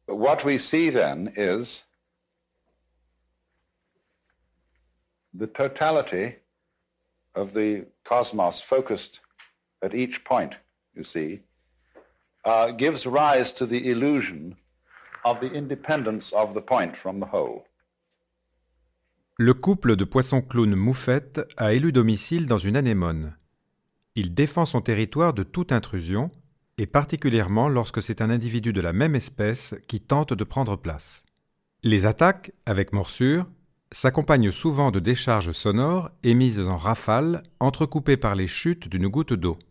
But what we see then is the totality of the cosmos focused at each point, you see, gives rise to the illusion of the independence of the point from the whole. Le couple de poisson-clown-moufette a élu domicile dans une anémone. Il défend son territoire de toute intrusion, et particulièrement lorsque c'est un individu de la même espèce qui tente de prendre place. Les attaques, avec morsure, s'accompagnent souvent de décharges sonores émises en rafales, entrecoupées par les chutes d'une goutte d'eau.